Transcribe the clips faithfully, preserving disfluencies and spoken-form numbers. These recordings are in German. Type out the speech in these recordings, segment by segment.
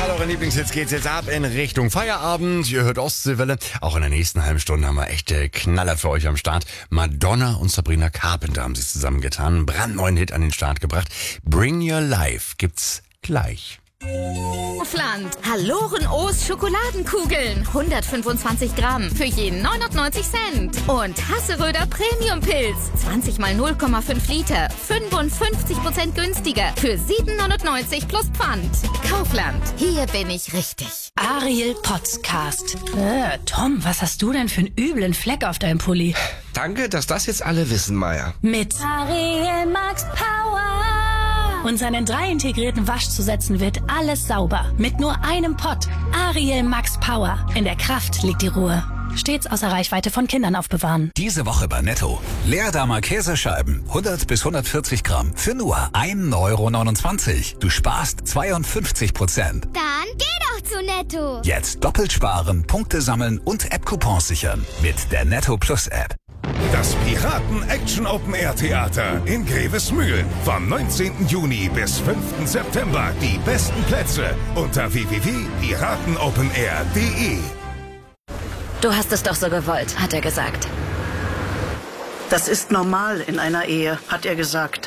Alle eure Lieblingshits geht's jetzt ab in Richtung Feierabend. Ihr hört Ostseewelle. Auch in der nächsten halben Stunde haben wir echte Knaller für euch am Start. Madonna und Sabrina Carpenter haben sich zusammengetan. Einen brandneuen Hit an den Start gebracht. Bring Your Life gibt's gleich. Kaufland. Halloren-O's Schokoladenkugeln. hundertfünfundzwanzig Gramm für jeden neunundneunzig Cent. Und Hasseröder Premium-Pilz. zwanzig mal null Komma fünf Liter. fünfundfünfzig Prozent günstiger. Für sieben neunundneunzig plus Pfand. Kaufland. Hier bin ich richtig. Ariel Podcast. Äh, Tom, was hast du denn für einen üblen Fleck auf deinem Pulli? Danke, dass das jetzt alle wissen, Maya. Mit Ariel Max Power. Und seinen drei integrierten Waschzusätzen wird alles sauber. Mit nur einem Pott. Ariel Max Power. In der Kraft liegt die Ruhe. Stets außer Reichweite von Kindern aufbewahren. Diese Woche bei Netto. Leerdammer Käsescheiben. hundert bis hundertvierzig Gramm. Für nur ein Euro neunundzwanzig. Du sparst zweiundfünfzig Prozent. Dann geh doch zu Netto. Jetzt doppelt sparen, Punkte sammeln und App-Coupons sichern. Mit der Netto Plus App. Das Piraten Action Open Air Theater in Grevesmühlen. Vom neunzehnten Juni bis fünften September. Die besten Plätze unter w w w punkt piratenopenair punkt de. Du hast es doch so gewollt, hat er gesagt. Das ist normal in einer Ehe, hat er gesagt.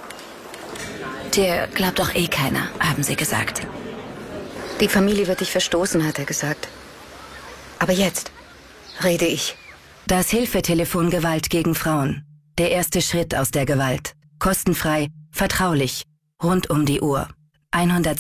Dir glaubt doch eh keiner, haben sie gesagt. Die Familie wird dich verstoßen, hat er gesagt. Aber jetzt rede ich. Das Hilfetelefon Gewalt gegen Frauen. Der erste Schritt aus der Gewalt. Kostenfrei, vertraulich, rund um die Uhr. hundert